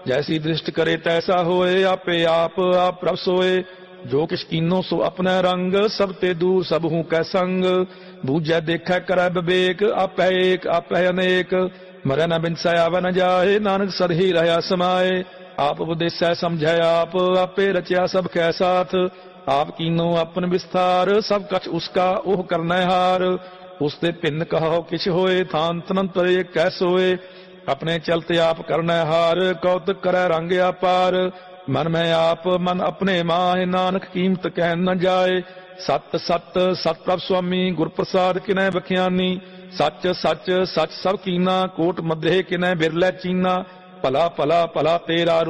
जैसी दृष्ट करे तैसा होए, आपे आप प्रभ सोए। जो किछ कीनो सो अपने रंग, सब ते दूर सब हूँ कै संग। बूझै देखै करै विवेक, आपै एक आपै अनेक। मरै न बिनसै आवै न जाए, नानक सद ही रहया समाए। आप उपदेसै समझै आप, आपे रचया सब कै साथ। आप कीनो अपन विस्तार, सब कछ उसका ओह करनै हार। उसते भिन्न कहो किछ होए, थान तनंतर एक कै सोए। अपने चलते आप करनै हार, कौतुक करै रंग अपार। मन में आप मन अपने माहे, नानक कीमत कह न जाए। सत सत सत प्रभ स्वामी, गुर प्रसाद किनै बख्यानी। सच सच सच सब कीना, कोट मध्य किनै बिरलै चीना। भला भला भला तेरा